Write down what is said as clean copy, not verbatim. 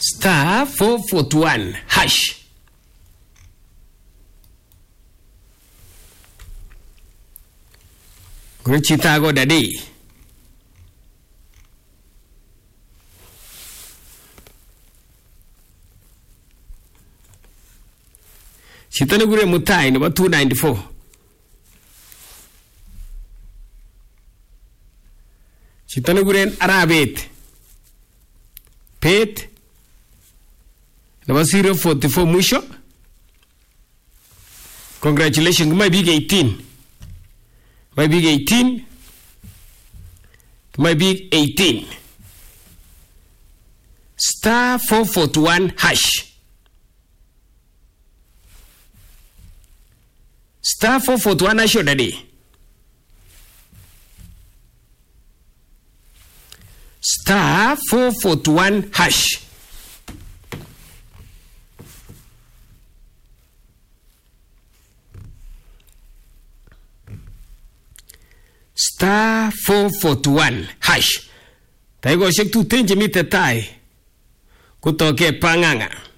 star 441 hash. Kuna chitago dadi. Chitane gure mutai number 294. Chitane gure arabet. Pet. Number 044 mwisho. Congratulations, my big 18. My big 18. My big 18. Star 441 hash. Star 441 hash daddy. Star 441 hash. Star 441 hash. Taigo shek tu tenje mite tai. Kutoke panganga.